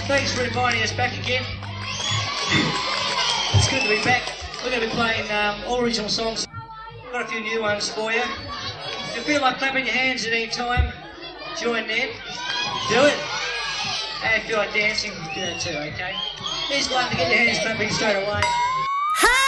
Thanks for inviting us back again. It's good to be back. We're going to be playing all original songs. Got a few new ones for you. If you feel like clapping your hands at any time, join Ned. Do it. And if you feel like dancing, do that too, okay? Here's one to get your hands clapping straight away.